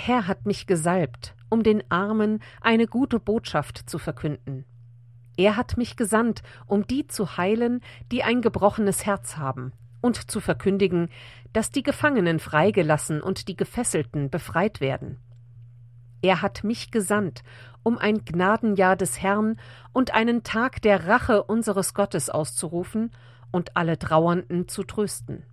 Herr hat mich gesalbt, um den Armen eine gute Botschaft zu verkünden. Er hat mich gesandt, um die zu heilen, die ein gebrochenes Herz haben, und zu verkündigen, dass die Gefangenen freigelassen und die Gefesselten befreit werden. Er hat mich gesandt, um ein Gnadenjahr des Herrn und einen Tag der Rache unseres Gottes auszurufen und alle Trauernden zu trösten.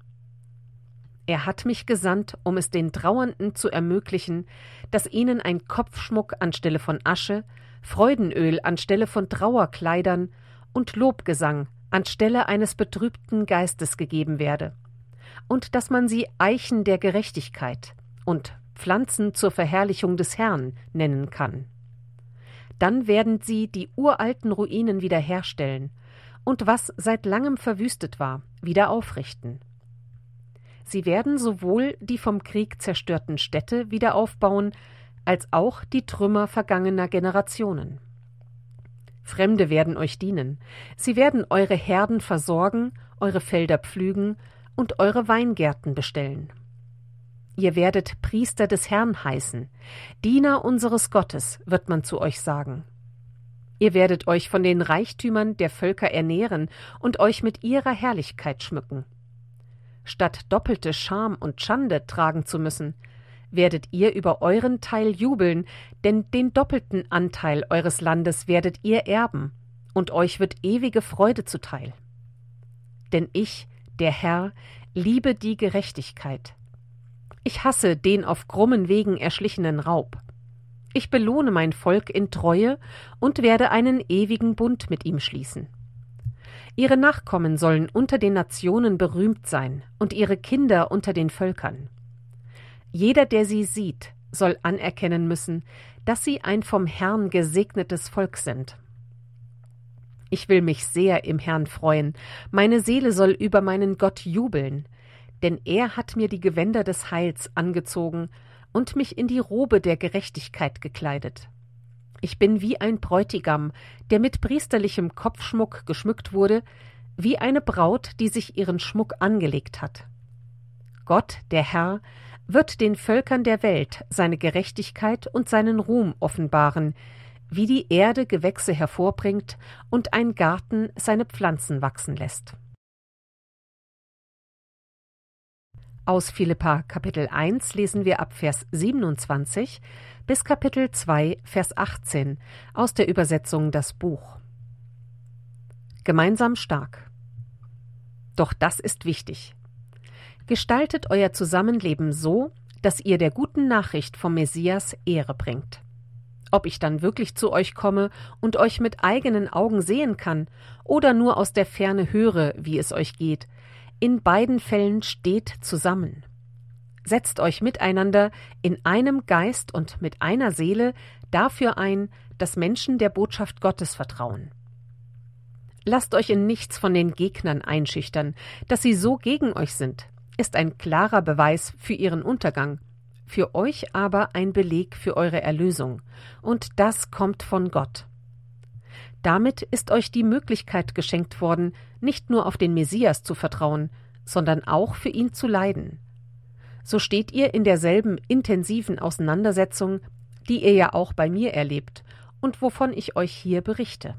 Er hat mich gesandt, um es den Trauernden zu ermöglichen, dass ihnen ein Kopfschmuck anstelle von Asche, Freudenöl anstelle von Trauerkleidern und Lobgesang anstelle eines betrübten Geistes gegeben werde, und dass man sie Eichen der Gerechtigkeit und Pflanzen zur Verherrlichung des Herrn nennen kann. Dann werden sie die uralten Ruinen wiederherstellen und was seit langem verwüstet war, wieder aufrichten. Sie werden sowohl die vom Krieg zerstörten Städte wieder aufbauen, als auch die Trümmer vergangener Generationen. Fremde werden euch dienen. Sie werden eure Herden versorgen, eure Felder pflügen und eure Weingärten bestellen. Ihr werdet Priester des Herrn heißen. Diener unseres Gottes, wird man zu euch sagen. Ihr werdet euch von den Reichtümern der Völker ernähren und euch mit ihrer Herrlichkeit schmücken. Statt doppelte Scham und Schande tragen zu müssen, werdet ihr über euren Teil jubeln, denn den doppelten Anteil eures Landes werdet ihr erben, und euch wird ewige Freude zuteil. Denn ich, der Herr, liebe die Gerechtigkeit. Ich hasse den auf krummen Wegen erschlichenen Raub. Ich belohne mein Volk in Treue und werde einen ewigen Bund mit ihm schließen. Ihre Nachkommen sollen unter den Nationen berühmt sein und ihre Kinder unter den Völkern. Jeder, der sie sieht, soll anerkennen müssen, dass sie ein vom Herrn gesegnetes Volk sind. Ich will mich sehr im Herrn freuen, meine Seele soll über meinen Gott jubeln, denn er hat mir die Gewänder des Heils angezogen und mich in die Robe der Gerechtigkeit gekleidet. Ich bin wie ein Bräutigam, der mit priesterlichem Kopfschmuck geschmückt wurde, wie eine Braut, die sich ihren Schmuck angelegt hat. Gott, der Herr, wird den Völkern der Welt seine Gerechtigkeit und seinen Ruhm offenbaren, wie die Erde Gewächse hervorbringt und ein Garten seine Pflanzen wachsen lässt. Aus Philipper Kapitel 1 lesen wir ab Vers 27 bis Kapitel 2, Vers 18 aus der Übersetzung Das Buch. Gemeinsam stark. Doch das ist wichtig. Gestaltet euer Zusammenleben so, dass ihr der guten Nachricht vom Messias Ehre bringt. Ob ich dann wirklich zu euch komme und euch mit eigenen Augen sehen kann oder nur aus der Ferne höre, wie es euch geht, in beiden Fällen steht zusammen. Setzt euch miteinander in einem Geist und mit einer Seele dafür ein, dass Menschen der Botschaft Gottes vertrauen. Lasst euch in nichts von den Gegnern einschüchtern, dass sie so gegen euch sind, ist ein klarer Beweis für ihren Untergang, für euch aber ein Beleg für eure Erlösung, und das kommt von Gott. Damit ist euch die Möglichkeit geschenkt worden, nicht nur auf den Messias zu vertrauen, sondern auch für ihn zu leiden. So steht ihr in derselben intensiven Auseinandersetzung, die ihr ja auch bei mir erlebt und wovon ich euch hier berichte.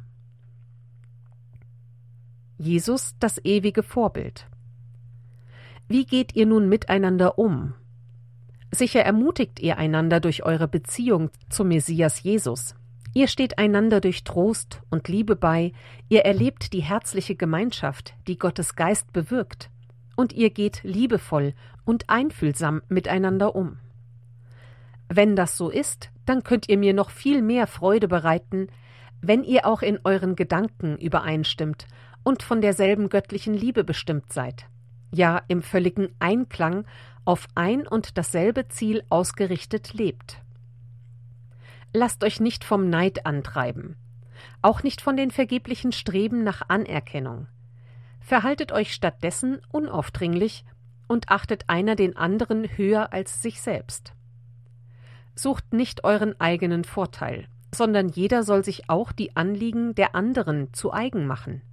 Jesus, das ewige Vorbild. Wie geht ihr nun miteinander um? Sicher ermutigt ihr einander durch eure Beziehung zum Messias Jesus. Ihr steht einander durch Trost und Liebe bei, ihr erlebt die herzliche Gemeinschaft, die Gottes Geist bewirkt, und ihr geht liebevoll und einfühlsam miteinander um. Wenn das so ist, dann könnt ihr mir noch viel mehr Freude bereiten, wenn ihr auch in euren Gedanken übereinstimmt und von derselben göttlichen Liebe bestimmt seid, ja im völligen Einklang auf ein und dasselbe Ziel ausgerichtet lebt. Lasst euch nicht vom Neid antreiben, auch nicht von den vergeblichen Streben nach Anerkennung. Verhaltet euch stattdessen unaufdringlich und achtet einer den anderen höher als sich selbst. Sucht nicht euren eigenen Vorteil, sondern jeder soll sich auch die Anliegen der anderen zu eigen machen.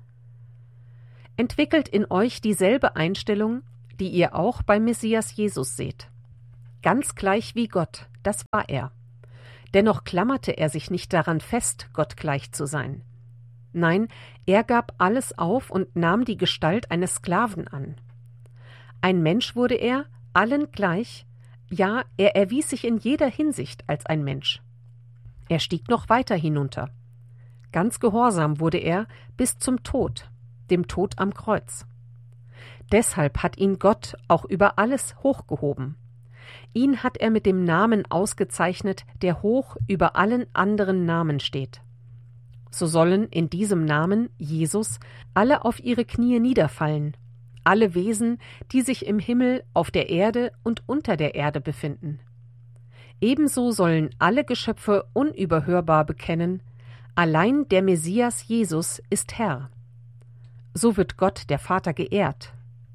Entwickelt in euch dieselbe Einstellung, die ihr auch beim Messias Jesus seht. ganz gleich wie Gott, das war er. Dennoch klammerte er sich nicht daran fest, Gott gleich zu sein. Nein, er gab alles auf und nahm die Gestalt eines Sklaven an. Ein Mensch wurde er, allen gleich, ja, er erwies sich in jeder Hinsicht als ein Mensch. Er stieg noch weiter hinunter. Ganz gehorsam wurde er bis zum Tod, dem Tod am Kreuz. Deshalb hat ihn Gott auch über alles hochgehoben. Ihn hat er mit dem Namen ausgezeichnet, der hoch über allen anderen Namen steht. So sollen in diesem Namen, Jesus, alle auf ihre Knie niederfallen, alle Wesen, die sich im Himmel, auf der Erde und unter der Erde befinden. Ebenso sollen alle Geschöpfe unüberhörbar bekennen, allein der Messias Jesus ist Herr. So wird Gott der Vater geehrt.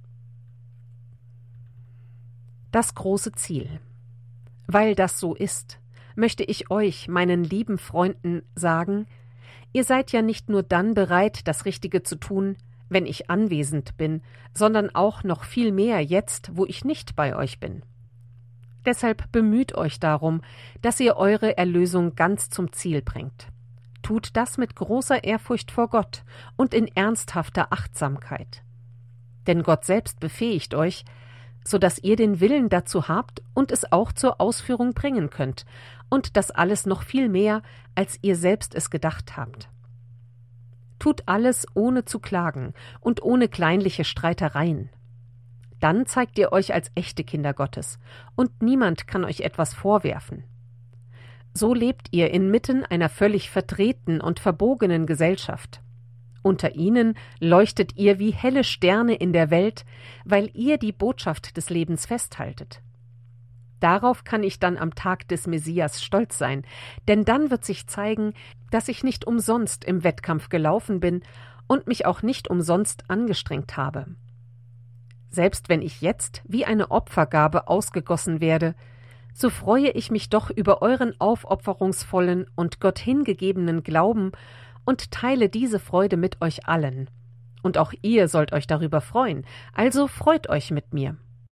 Das große Ziel. Weil das so ist, möchte ich euch, meinen lieben Freunden, sagen, ihr seid ja nicht nur dann bereit, das Richtige zu tun, wenn ich anwesend bin, sondern auch noch viel mehr jetzt, wo ich nicht bei euch bin. Deshalb bemüht euch darum, dass ihr eure Erlösung ganz zum Ziel bringt. Tut das mit großer Ehrfurcht vor Gott und in ernsthafter Achtsamkeit. Denn Gott selbst befähigt euch, so dass ihr den Willen dazu habt und es auch zur Ausführung bringen könnt, und das alles noch viel mehr, als ihr selbst es gedacht habt. Tut alles ohne zu klagen und ohne kleinliche Streitereien. Dann zeigt ihr euch als echte Kinder Gottes, und niemand kann euch etwas vorwerfen. So lebt ihr inmitten einer völlig verdrehten und verbogenen Gesellschaft. Unter ihnen leuchtet ihr wie helle Sterne in der Welt, weil ihr die Botschaft des Lebens festhaltet. Darauf kann ich dann am Tag des Messias stolz sein, denn dann wird sich zeigen, dass ich nicht umsonst im Wettkampf gelaufen bin und mich auch nicht umsonst angestrengt habe. Selbst wenn ich jetzt wie eine Opfergabe ausgegossen werde, so freue ich mich doch über euren aufopferungsvollen und Gott hingegebenen Glauben und teile diese Freude mit euch allen. Und auch ihr sollt euch darüber freuen, also freut euch mit mir.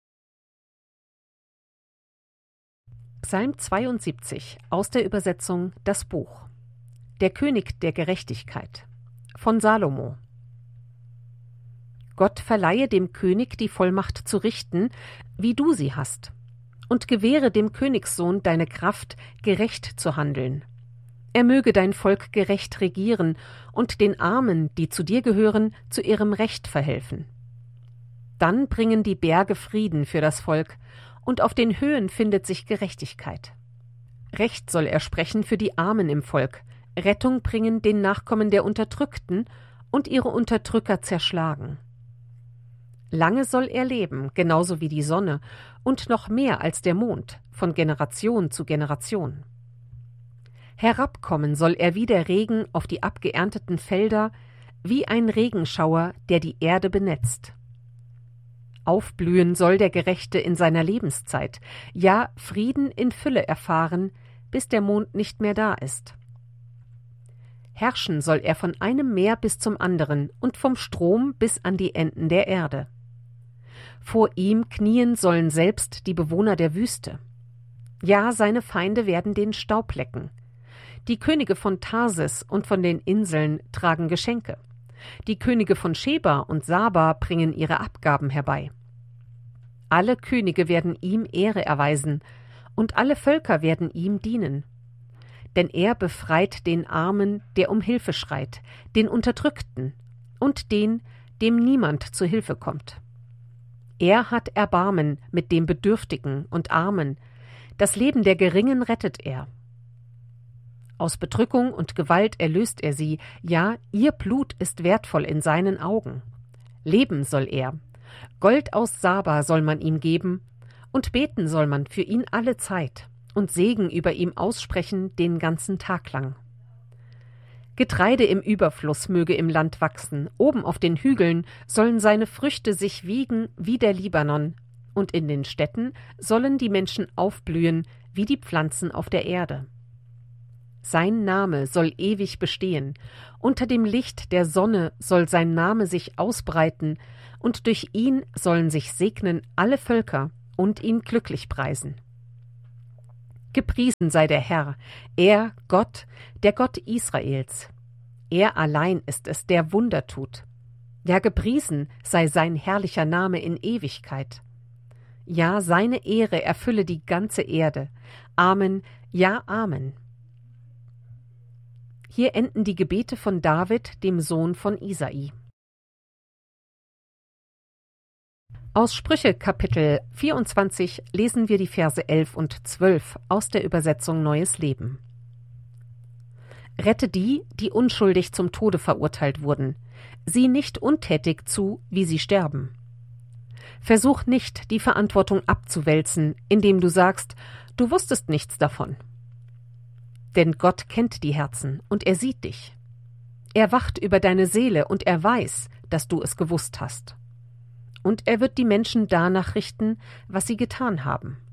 Psalm 72 aus der Übersetzung Das Buch. Der König der Gerechtigkeit von Salomo. Gott verleihe dem König die Vollmacht zu richten, wie du sie hast, und gewähre dem Königssohn deine Kraft, gerecht zu handeln. Er möge dein Volk gerecht regieren und den Armen, die zu dir gehören, zu ihrem Recht verhelfen. Dann bringen die Berge Frieden für das Volk, und auf den Höhen findet sich Gerechtigkeit. Recht soll er sprechen für die Armen im Volk, Rettung bringen den Nachkommen der Unterdrückten und ihre Unterdrücker zerschlagen. Lange soll er leben, genauso wie die Sonne, und noch mehr als der Mond, von Generation zu Generation. Herabkommen soll er wie der Regen auf die abgeernteten Felder, wie ein Regenschauer, der die Erde benetzt. Aufblühen soll der Gerechte in seiner Lebenszeit, ja Frieden in Fülle erfahren, bis der Mond nicht mehr da ist. Herrschen soll er von einem Meer bis zum anderen und vom Strom bis an die Enden der Erde. Vor ihm knien sollen selbst die Bewohner der Wüste. Ja, seine Feinde werden den Staub lecken. Die Könige von Tarsis und von den Inseln tragen Geschenke. Die Könige von Scheba und Saba bringen ihre Abgaben herbei. Alle Könige werden ihm Ehre erweisen, und alle Völker werden ihm dienen. Denn er befreit den Armen, der um Hilfe schreit, den Unterdrückten und den, dem niemand zu Hilfe kommt. Er hat Erbarmen mit dem Bedürftigen und Armen, das Leben der Geringen rettet er. Aus Bedrückung und Gewalt erlöst er sie, ja, ihr Blut ist wertvoll in seinen Augen. Leben soll er, Gold aus Saba soll man ihm geben, und beten soll man für ihn alle Zeit und Segen über ihm aussprechen den ganzen Tag lang. Getreide im Überfluss möge im Land wachsen, oben auf den Hügeln sollen seine Früchte sich wiegen wie der Libanon, und in den Städten sollen die Menschen aufblühen wie die Pflanzen auf der Erde. Sein Name soll ewig bestehen, unter dem Licht der Sonne soll sein Name sich ausbreiten, und durch ihn sollen sich segnen alle Völker und ihn glücklich preisen. Gepriesen sei der Herr, er, Gott, der Gott Israels. Er allein ist es, der Wunder tut. Ja, gepriesen sei sein herrlicher Name in Ewigkeit. Ja, seine Ehre erfülle die ganze Erde. Amen, ja, Amen. Hier enden die Gebete von David, dem Sohn von Isai. Aus Sprüche Kapitel 24 lesen wir die Verse 11 und 12 aus der Übersetzung Neues Leben. Rette die, die unschuldig zum Tode verurteilt wurden. Sieh nicht untätig zu, wie sie sterben. Versuch nicht, die Verantwortung abzuwälzen, indem du sagst, du wusstest nichts davon. Denn Gott kennt die Herzen und er sieht dich. Er wacht über deine Seele und er weiß, dass du es gewusst hast. Und er wird die Menschen danach richten, was sie getan haben.